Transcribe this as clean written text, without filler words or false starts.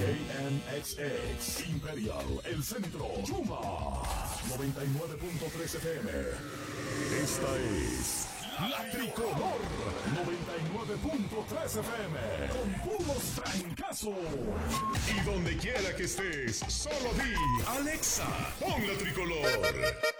KNXX Imperial, el centro. Chuma 99.3 FM. Esta es La Tricolor 99.3 FM. Con puros trancazos. Y donde quiera que estés, solo di Alexa, pon La Tricolor.